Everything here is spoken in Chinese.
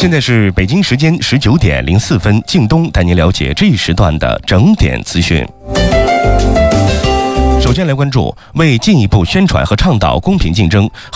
现在是北京时间19点04分，靳东带您了解这一时段的整点资讯。首先来关注，为进一步宣传和倡导公平竞争，